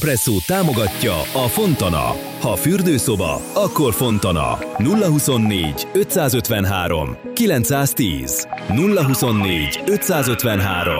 Presszó támogatja a Fontana. Ha fürdőszoba, akkor Fontana. 024 553 910. 024 553